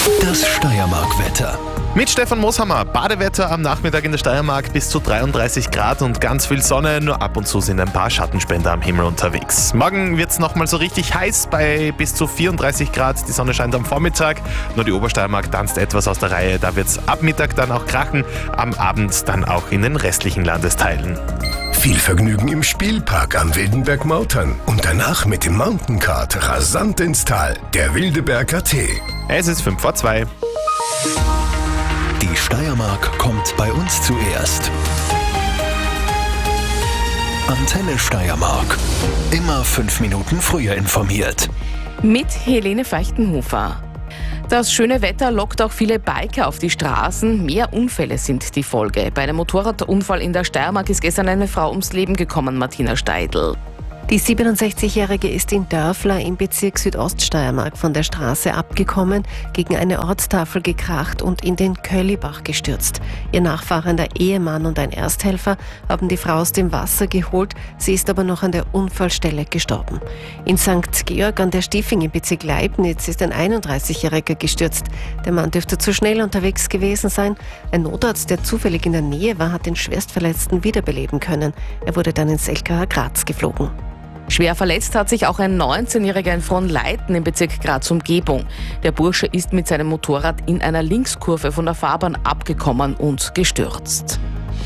Das Steiermark-Wetter. Mit Stefan Moshammer. Badewetter am Nachmittag in der Steiermark bis zu 33 Grad und ganz viel Sonne. Nur ab und zu sind ein paar Schattenspender am Himmel unterwegs. Morgen wird es nochmal so richtig heiß bei bis zu 34 Grad. Die Sonne scheint am Vormittag. Nur die Obersteiermark tanzt etwas aus der Reihe. Da wird es ab Mittag dann auch krachen. Am Abend dann auch in den restlichen Landesteilen. Viel Vergnügen im Spielpark am Wildenberg-Mautern und danach mit dem Mountain Kart rasant ins Tal, der Wildeberger Tee. Es ist 2:05. Die Steiermark kommt bei uns zuerst. Antenne Steiermark. Immer 5 Minuten früher informiert. Mit Helene Feichtenhofer. Das schöne Wetter lockt auch viele Biker auf die Straßen. Mehr Unfälle sind die Folge. Bei einem Motorradunfall in der Steiermark ist gestern eine Frau ums Leben gekommen, Martina Steidl. Die 67-Jährige ist in Dörfler im Bezirk Südoststeiermark von der Straße abgekommen, gegen eine Ortstafel gekracht und in den Köllibach gestürzt. Ihr nachfahrender Ehemann und ein Ersthelfer haben die Frau aus dem Wasser geholt, sie ist aber noch an der Unfallstelle gestorben. In St. Georg an der Stiefing im Bezirk Leibnitz ist ein 31-Jähriger gestürzt. Der Mann dürfte zu schnell unterwegs gewesen sein. Ein Notarzt, der zufällig in der Nähe war, hat den Schwerstverletzten wiederbeleben können. Er wurde dann ins LKH Graz geflogen. Schwer verletzt hat sich auch ein 19-Jähriger in Fronleiten im Bezirk Graz-Umgebung. Der Bursche ist mit seinem Motorrad in einer Linkskurve von der Fahrbahn abgekommen und gestürzt.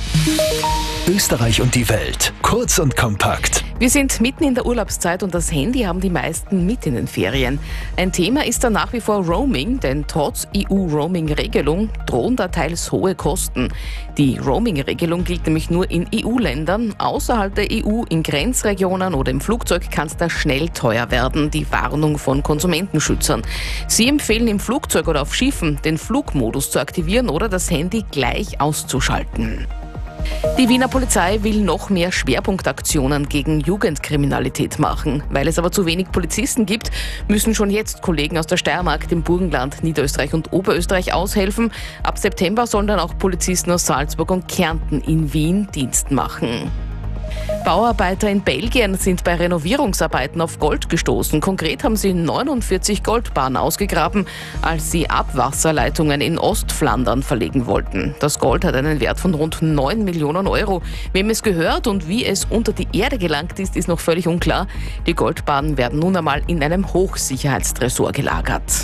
Österreich und die Welt. Kurz und kompakt. Wir sind mitten in der Urlaubszeit und das Handy haben die meisten mit in den Ferien. Ein Thema ist da nach wie vor Roaming, denn trotz EU-Roaming-Regelung drohen da teils hohe Kosten. Die Roaming-Regelung gilt nämlich nur in EU-Ländern. Außerhalb der EU, in Grenzregionen oder im Flugzeug kann es da schnell teuer werden, die Warnung von Konsumentenschützern. Sie empfehlen im Flugzeug oder auf Schiffen, den Flugmodus zu aktivieren oder das Handy gleich auszuschalten. Die Wiener Polizei will noch mehr Schwerpunktaktionen gegen Jugendkriminalität machen. Weil es aber zu wenig Polizisten gibt, müssen schon jetzt Kollegen aus der Steiermark, dem Burgenland, Niederösterreich und Oberösterreich aushelfen. Ab September sollen dann auch Polizisten aus Salzburg und Kärnten in Wien Dienst machen. Bauarbeiter in Belgien sind bei Renovierungsarbeiten auf Gold gestoßen. Konkret haben sie 49 Goldbarren ausgegraben, als sie Abwasserleitungen in Ostflandern verlegen wollten. Das Gold hat einen Wert von rund 9 Millionen Euro. Wem es gehört und wie es unter die Erde gelangt ist, ist noch völlig unklar. Die Goldbarren werden nun einmal in einem Hochsicherheitstresor gelagert.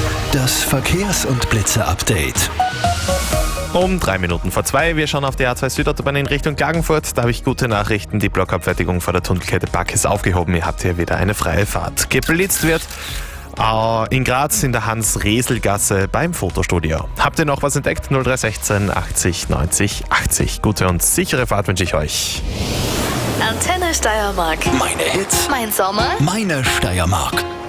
Das Verkehrs- und Blitzer-Update. Um 2:03. Wir schauen auf die A2 Südautobahn in Richtung Klagenfurt. Da habe ich gute Nachrichten. Die Blockabfertigung vor der Tunnelkette Back ist aufgehoben. Ihr habt hier wieder eine freie Fahrt. Geblitzt wird in Graz in der Hans-Resel-Gasse beim Fotostudio. Habt ihr noch was entdeckt? 0316 80 90 80. Gute und sichere Fahrt wünsche ich euch. Antenne Steiermark. Meine Hits. Mein Sommer. Meine Steiermark.